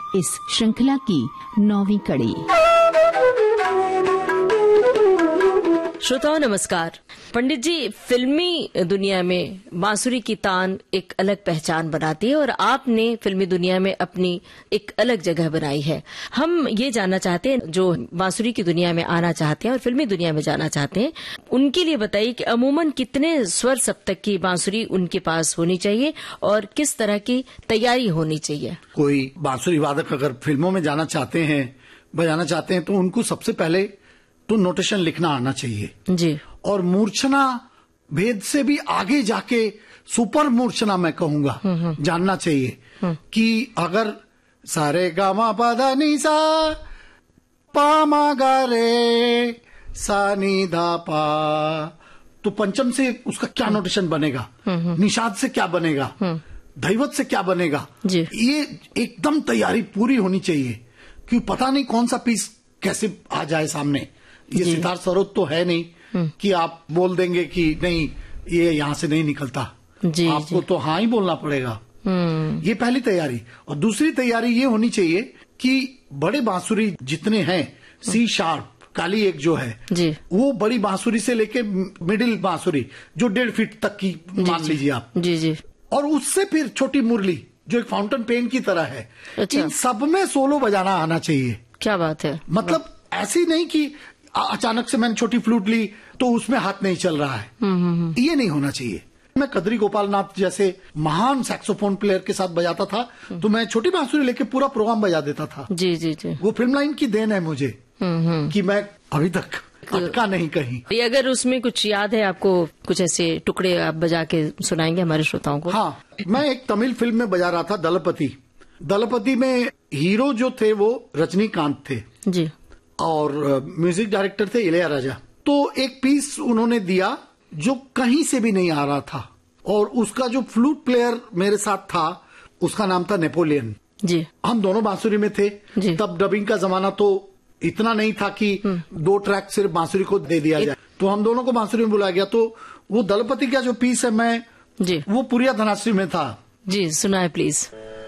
इस श्रृंखला की 9वीं कड़ी। श्रोताओं नमस्कार। पंडित जी, फिल्मी दुनिया में बांसुरी की तान एक अलग पहचान बनाती है और आपने फिल्मी दुनिया में अपनी एक अलग जगह बनाई है। हम ये जानना चाहते हैं, जो बांसुरी की दुनिया में आना चाहते हैं और फिल्मी दुनिया में जाना चाहते हैं, उनके लिए बताइए कि अमूमन कितने स्वर सप्तक की बांसुरी उनके पास होनी चाहिए और किस तरह की तैयारी होनी चाहिए। कोई बांसुरी वादक अगर फिल्मों में जाना चाहते हैं, बजाना चाहते हैं, तो उनको सबसे पहले तो नोटेशन लिखना आना चाहिए जी। और मूर्छना भेद से भी आगे जाके सुपर मूर्छना मैं कहूंगा जानना चाहिए कि अगर सारे गामा पदा नी सा पा मा गा रे सा नी धा पा, तो पंचम से उसका क्या नोटेशन बनेगा, निषाद से क्या बनेगा, धैवत से क्या बनेगा जी। ये एकदम तैयारी पूरी होनी चाहिए, क्योंकि पता नहीं कौन सा पीस कैसे आ जाए सामने। ये सितार सरोद तो है नहीं कि आप बोल देंगे कि नहीं ये यहाँ से नहीं निकलता जी, आपको जी। तो हाँ ही बोलना पड़ेगा। ये पहली तैयारी। और दूसरी तैयारी ये होनी चाहिए कि बड़े बांसुरी जितने हैं, सी शार्प काली एक जो है जी। वो बड़ी बांसुरी से लेके मिडिल बांसुरी जो 1.5 फीट तक की मान लीजिए आप जी जी। और उससे फिर छोटी मुरली जो एक फाउंटेन पेन की तरह है। अच्छा। इन सब में सोलो बजाना आना चाहिए। क्या बात है। मतलब ऐसी नहीं कि अचानक से मैंने छोटी फ्लूट ली तो उसमें हाथ नहीं चल रहा है, ये नहीं होना चाहिए। मैं कद्री गोपाल नाथ जैसे महान सैक्सोफोन प्लेयर के साथ बजाता था तो मैं छोटी बांसुरी लेके पूरा प्रोग्राम बजा देता था। जी जी जी। वो फिल्म लाइन की देन है मुझे कि मैं अभी तक अटका नहीं कहीं। ये अगर उसमें कुछ याद है आपको, कुछ ऐसे टुकड़े आप बजा के सुनाएंगे हमारे श्रोताओं को। हाँ, मैं एक तमिल फिल्म में बजा रहा था दलपति। दलपति में हीरो जो थे वो रजनीकांत थे जी और म्यूजिक डायरेक्टर थे इलैयाराजा। तो एक पीस उन्होंने दिया जो कहीं से भी नहीं आ रहा था और उसका जो फ्लूट प्लेयर मेरे साथ था उसका नाम था नेपोलियन जी। हम दोनों बांसुरी में थे जी। तब डबिंग का जमाना तो इतना नहीं था कि 2 ट्रैक सिर्फ बांसुरी को दे दिया जाए, तो हम दोनों को बांसुरी में बुलाया गया। तो वो दलपति का जो पीस है मैं जी वो पुरिया धनाश्री में था जी। सुनाए प्लीज।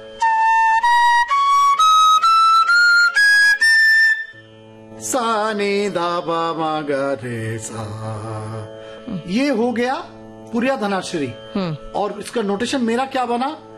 सा ने दा बा मा गा रे सा, ये हो गया पुरिया धनाश्री। और इसका नोटेशन मेरा क्या बना,